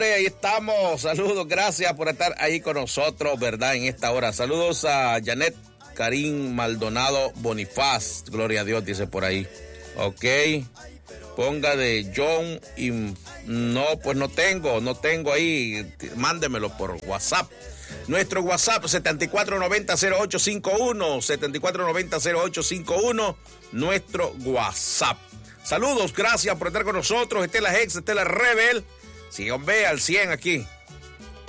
Ahí estamos, saludos, gracias por estar ahí con nosotros, ¿verdad? En esta hora. Saludos a Janet Karim Maldonado Bonifaz, gloria a Dios, dice por ahí. Ok, ponga de John y no, pues no tengo ahí, mándemelo por WhatsApp. Nuestro WhatsApp 74900851, 74900851, nuestro WhatsApp. Saludos, gracias por estar con nosotros, Estela Hex, Estela Rebel. Sí, hombre, al 100 aquí.